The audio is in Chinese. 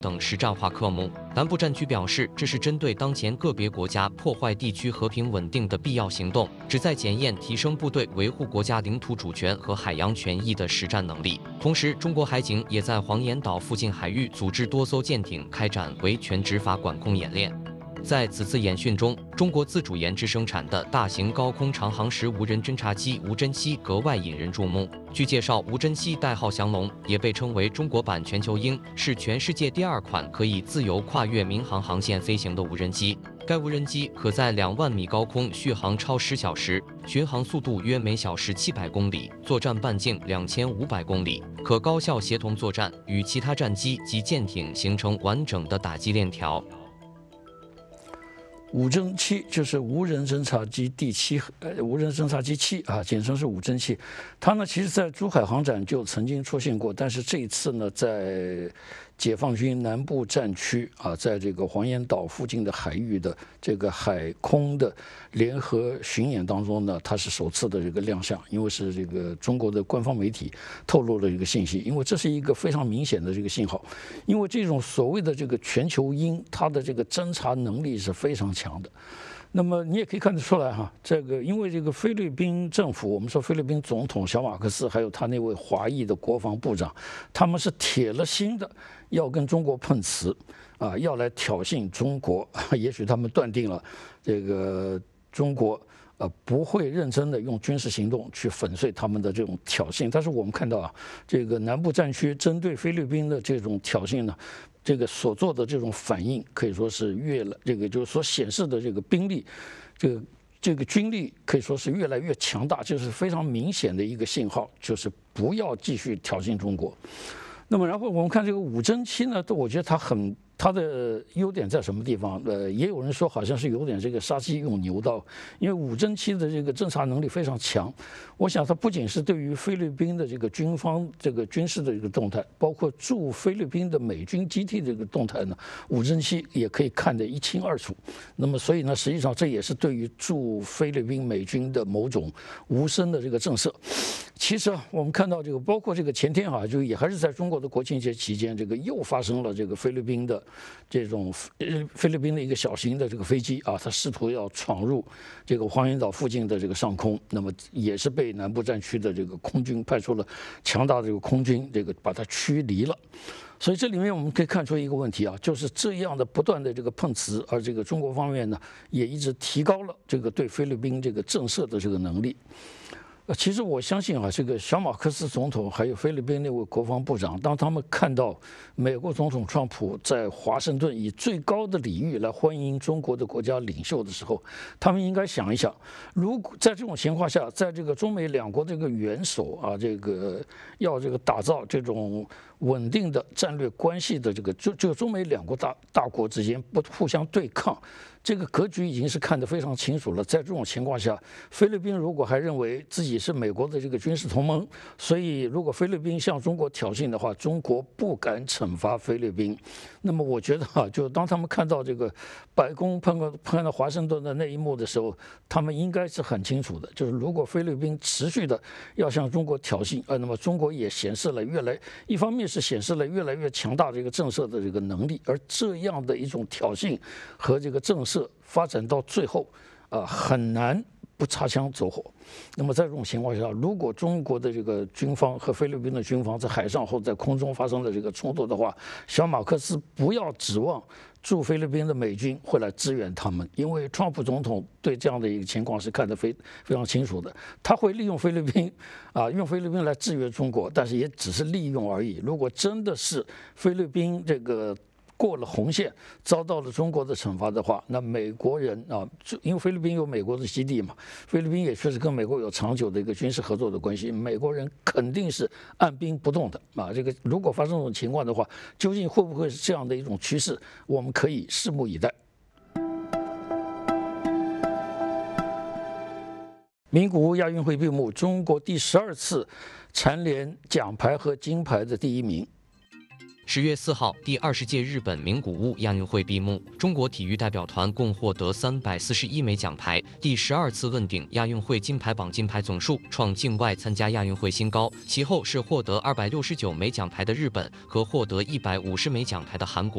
等实战化科目。南部战区表示，这是针对当前个别国家破坏地区和平稳定的必要行动，旨在检验提升部队维护国家领土主权和海洋权益的实战能力。同时，中国海警也在黄岩岛附近海域组织多艘舰艇开展维权执法管控演练。 在此次演训中，中国自主研制生产的大型高空长航时无人侦察机无侦七格外引人注目。据介绍，无侦七代号降龙，也被称为中国版全球鹰，是全世界第2款可以自由跨越民航航线飞行的无人机。该无人机可在2万米高空续航超10小时，巡航速度约每小时700公里，作战半径2500公里，可高效协同作战，与其他战机及舰艇形成完整的打击链条。 无侦七就是无人侦察机无人侦察机7啊，简称是无侦七。它呢，其实在珠海航展就曾经出现过，但是这一次呢，在解放军南部战区啊，在这个黄岩岛附近的海域的这个海空的联合巡演当中呢，它是首次的这个亮相，因为是这个中国的官方媒体透露了一个信息，因为这是一个非常明显的这个信号，因为这种所谓的这个全球鹰，它的这个侦察能力是非常强的。 那么你也可以看得出来哈，这个因为这个菲律宾政府，我们说菲律宾总统小马克思，还有他那位华裔的国防部长，他们是铁了心的要跟中国碰瓷，啊，要来挑衅中国。也许他们断定了这个中国。 不会认真的用军事行动去粉碎他们的这种挑衅，但是我们看到啊，这个南部战区针对菲律宾的这种挑衅呢，这个所做的这种反应可以说是就是所显示的这个兵力，这个军力可以说是越来越强大，这是非常明显的一个信号，就是不要继续挑衅中国。那么然后我们看这个无侦七呢，我觉得它的优点在什么地方？也有人说好像是有点这个杀鸡用牛刀，因为无侦七的这个侦察能力非常强。我想它不仅是对于菲律宾的这个军方这个军事的这个动态，包括驻菲律宾的美军基地这个动态呢，无侦七也可以看得一清二楚。那么所以呢，实际上这也是对于驻菲律宾美军的某种无声的这个震慑。其实啊，我们看到这个，包括这个前天啊，就也还是在中国的国庆节期间，这个又发生了这个菲律宾的一个小型的这个飞机啊，它试图要闯入这个黄岩岛附近的这个上空，那么也是被南部战区的这个空军派出了强大的这个空军，这个把它驱离了。所以这里面我们可以看出一个问题啊，就是这样的不断的这个碰瓷，而这个中国方面呢，也一直提高了这个对菲律宾这个震慑的这个能力。其实我相信啊，这个小马克思总统还有菲律宾那位国防部长，当他们看到美国总统川普在华盛顿以最高的礼遇来欢迎中国的国家领袖的时候，他们应该想一想，如果在这种情况下，在这个中美两国这个元首啊，要打造这种稳定的战略关系的这个中美两国大国之间不互相对抗。这个格局已经是看得非常清楚了。在这种情况下，菲律宾如果还认为自己是美国的这个军事同盟，所以如果菲律宾向中国挑衅的话，中国不敢惩罚菲律宾。那么我觉得啊，就当他们看到这个白宫碰到华盛顿的那一幕的时候，他们应该是很清楚的，就是如果菲律宾持续的要向中国挑衅，那么中国也显示了一方面是显示了越来越强大的这个震慑的这个能力，而这样的一种挑衅和这个震慑发展到最后，很难不擦枪走火。那么在这种情况下，如果中国的这个军方和菲律宾的军方在海上或在空中发生了这个冲突的话，小马克思不要指望驻菲律宾的美军会来支援他们，因为川普总统对这样的一个情况是看得非常清楚的，他会利用菲律宾用菲律宾来制约中国，但是也只是利用而已。如果真的是菲律宾这个过了红线，遭到了中国的惩罚的话，那美国人因为菲律宾有美国的基地嘛，菲律宾也确实跟美国有长久的一个军事合作的关系，美国人肯定是按兵不动的这个如果发生这种情况的话，究竟会不会是这样的一种趋势，我们可以拭目以待。名古屋亚运会闭幕，中国第12次蝉联奖牌和金牌的第1名。 10月4号，第20届日本名古屋亚运会闭幕，中国体育代表团共获得341枚奖牌，第12次问鼎亚运会金牌榜金牌总数，创境外参加亚运会新高。其后是获得269枚奖牌的日本和获得150枚奖牌的韩国。